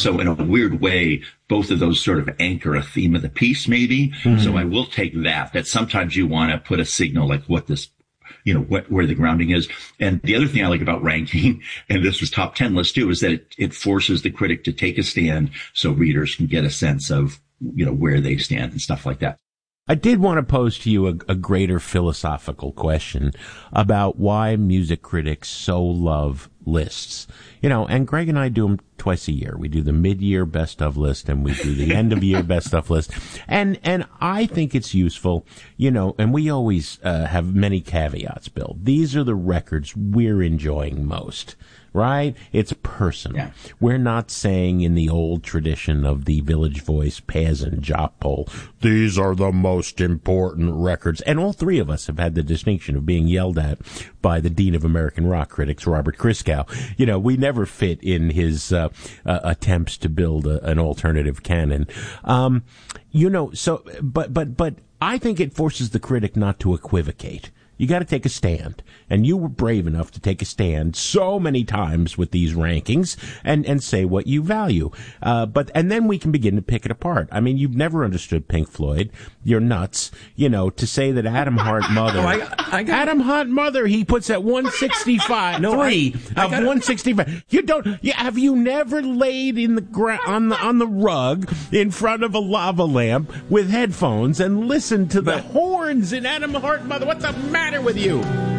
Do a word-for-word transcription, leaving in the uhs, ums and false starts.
So in a weird way, both of those sort of anchor a theme of the piece, maybe. Mm-hmm. So I will take that, that sometimes you want to put a signal like what this, you know, what, where the grounding is. And the other thing I like about ranking, and this was top ten list too, is that it, it forces the critic to take a stand so readers can get a sense of, you know, where they stand and stuff like that. I did want to pose to you a, a greater philosophical question about why music critics so love lists. You know, and Greg and I do them twice a year. We do the mid-year best of list and we do the end-of-year best of list. And and I think it's useful, you know, and we always uh, have many caveats, Bill. These are the records we're enjoying most. Right? It's personal. Yeah. We're not saying in the old tradition of the Village Voice Paz and Jop poll, these are the most important records. And all three of us have had the distinction of being yelled at by the Dean of American Rock Critics, Robert Christgau. You know, we never fit in his uh, uh, attempts to build a, an alternative canon. Um, you know, so, but, but, but I think it forces the critic not to equivocate. You got to take a stand. And you were brave enough to take a stand so many times with these rankings and, and say what you value. Uh, but, and then we can begin to pick it apart. I mean, you've never understood Pink Floyd. You're nuts. You know, to say that Adam Hart Mother, oh, I, I got, Adam Hart Mother, he puts at one sixty-five, no, three I, I of one sixty-five. You don't, you, have you never laid in the ground, on the, on the rug in front of a lava lamp with headphones and listened to the but, horns in Adam Hart Mother? What's the matter with you?